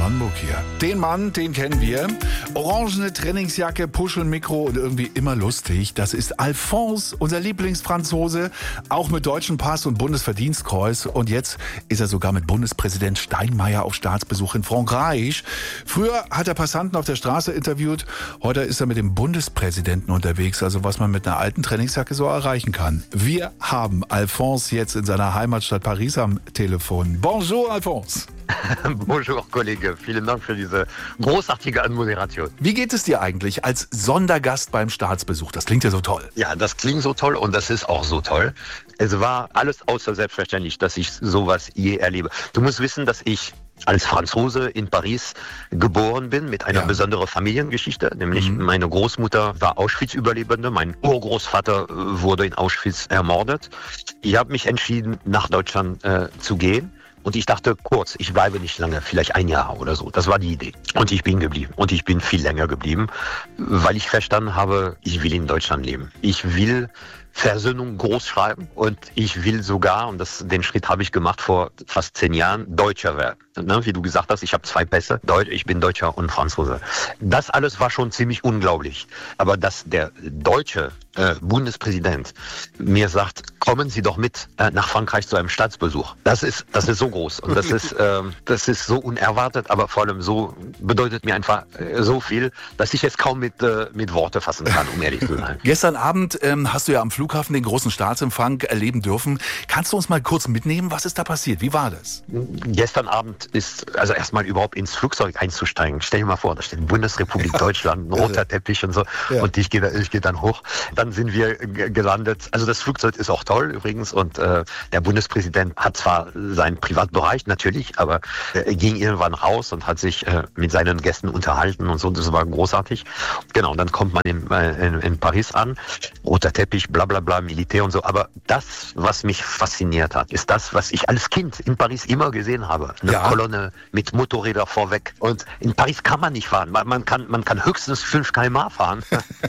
Hamburg hier. Den Mann, den kennen wir. Orangene Trainingsjacke, Puschelmikro und irgendwie immer lustig. Das ist Alphonse, unser Lieblingsfranzose, auch mit deutschem Pass und Bundesverdienstkreuz. Und jetzt ist er sogar mit Bundespräsident Steinmeier auf Staatsbesuch in Frankreich. Früher hat er Passanten auf der Straße interviewt. Heute ist er mit dem Bundespräsidenten unterwegs. Also was man mit einer alten Trainingsjacke so erreichen kann. Wir haben Alphonse jetzt in seiner Heimatstadt Paris am Telefon. Bonjour, Alphonse. Bonjour, Kollege. Vielen Dank für diese großartige Anmoderation. Wie geht es dir eigentlich als Sondergast beim Staatsbesuch? Das klingt ja so toll. Ja, das klingt so toll und das ist auch so toll. Es war alles außer selbstverständlich, dass ich sowas je erlebe. Du musst wissen, dass ich als Franzose in Paris geboren bin mit einer besonderen Familiengeschichte, nämlich meine Großmutter war Auschwitz-Überlebende, mein Urgroßvater wurde in Auschwitz ermordet. Ich habe mich entschieden, nach Deutschland zu gehen. Und ich dachte kurz, ich bleibe nicht lange, vielleicht ein Jahr oder so. Das war die Idee. Und ich bin geblieben. Und ich bin viel länger geblieben, weil ich verstanden habe, ich will in Deutschland leben. Ich will Versöhnung groß schreiben und ich will sogar, und den Schritt habe ich gemacht vor fast 10 Jahren, Deutscher werden. Wie du gesagt hast, ich habe 2 Pässe, ich bin Deutscher und Franzose. Das alles war schon ziemlich unglaublich. Aber dass der deutsche Bundespräsident mir sagt, kommen Sie doch mit nach Frankreich zu einem Staatsbesuch. Das ist so groß und das ist so unerwartet, aber vor allem so bedeutet mir einfach so viel, dass ich es kaum mit Worte fassen kann, um ehrlich zu sein. Gestern Abend hast du ja am Flughafen den großen Staatsempfang erleben dürfen. Kannst du uns mal kurz mitnehmen, was ist da passiert? Wie war das? Gestern Abend ist, also erstmal überhaupt ins Flugzeug einzusteigen. Stell dir mal vor, da steht Bundesrepublik Deutschland, ein roter Teppich und so. Ja. Und ich gehe dann hoch. Dann sind wir gelandet. Also das Flugzeug ist auch toll übrigens. Und der Bundespräsident hat zwar seinen Privatbereich natürlich, aber er ging irgendwann raus und hat sich mit seinen Gästen unterhalten und so. Das war großartig. Genau, und dann kommt man in Paris an. Roter Teppich, bla bla bla, Militär und so. Aber das, was mich fasziniert hat, ist das, was ich als Kind in Paris immer gesehen habe. Eine Kolonne mit Motorrädern vorweg. Und in Paris kann man nicht fahren. Man kann höchstens 5 km/h fahren.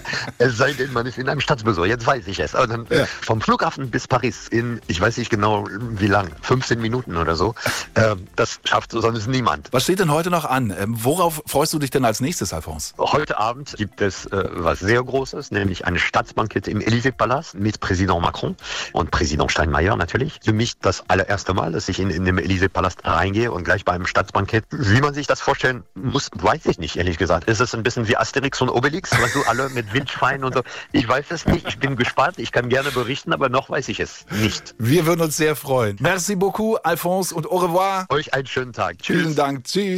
Es sei denn, man ist in einem Staatsbesuch. Jetzt weiß ich es. Und dann vom Flughafen bis Paris in, ich weiß nicht genau wie lang, 15 Minuten oder so. Das schafft sonst niemand. Was steht denn heute noch an? Worauf freust du dich denn als nächstes, Alphonse? Heute Abend gibt es was sehr Großes, nämlich ein Staatsbankett im Élysée-Palast mit Präsident Macron und Präsident Steinmeier natürlich. Für mich das allererste Mal, dass ich in den Élysée-Palast reingehe und gleich beim Staatsbankett. Wie man sich das vorstellen muss, weiß ich nicht, ehrlich gesagt. Ist es ein bisschen wie Asterix und Obelix, was du alle mit Wildschweinen und so. Ich weiß es nicht, ich bin gespannt, ich kann gerne berichten, aber noch weiß ich es nicht. Wir würden uns sehr freuen. Merci beaucoup, Alphonse, und au revoir. Euch einen schönen Tag. Tschüss. Vielen Dank. Tschüss.